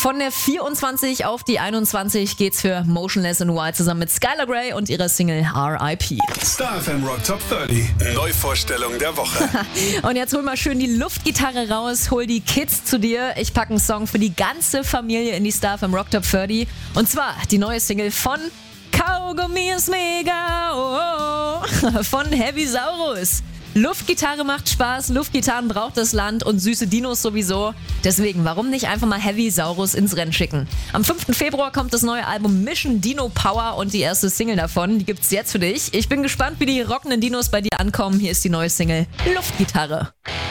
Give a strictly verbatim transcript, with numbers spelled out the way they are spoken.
Von der vierundzwanzig auf die einundzwanzig geht's für Motionless in White zusammen mit Skylar Grey und ihrer Single R I P. Star F M Rock Top dreißig. Neuvorstellung der Woche. Und jetzt hol mal schön die Luftgitarre raus, hol die Kids zu dir. Ich packe einen Song für die ganze Familie in die Star F M Rock Top dreißig. Und zwar die neue Single von Kaugummi ist mega, oh, oh, von Heavy Saurus. Luftgitarre macht Spaß, Luftgitarren braucht das Land und süße Dinos sowieso. Deswegen, warum nicht einfach mal Heavy Saurus ins Rennen schicken? Am fünften Februar kommt das neue Album Mission Dino Power und die erste Single davon, die gibt's jetzt für dich. Ich bin gespannt, wie die rockenden Dinos bei dir ankommen. Hier ist die neue Single Luftgitarre.